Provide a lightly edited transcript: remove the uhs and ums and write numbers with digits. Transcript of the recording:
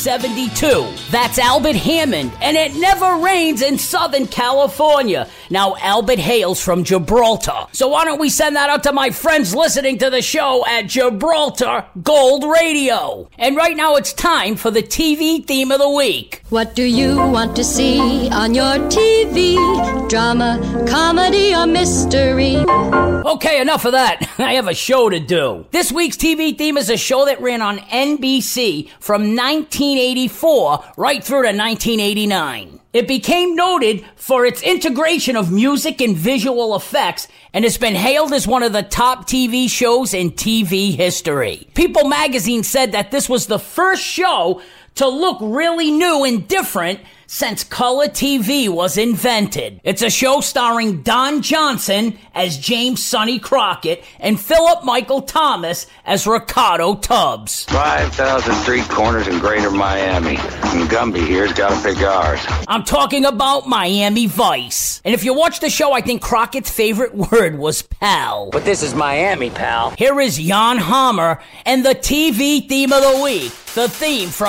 72. That's Albert Hammond, and it never rains in Southern California. Now, Albert hails from Gibraltar. So why don't we send that out to my friends listening to the show at Gibraltar Gold Radio? And right now it's time for the TV theme of the week. What do you want to see on your TV? Drama, comedy, or mystery? Okay, enough of that. I have a show to do. This week's TV theme is a show that ran on NBC from 1984 right through to 1989. It became noted for its integration of music and visual effects, and it's been hailed as one of the top TV shows in TV history. People magazine said that this was the first show to look really new and different since color TV was invented. It's a show starring Don Johnson as James Sonny Crockett and Philip Michael Thomas as Ricardo Tubbs. 5,000 street corners in greater Miami. And Gumby here's got to pick ours. I'm talking about Miami Vice. And if you watch the show, I think Crockett's favorite word was pal. But this is Miami, pal. Here is Jan Hammer and the TV theme of the week. The theme from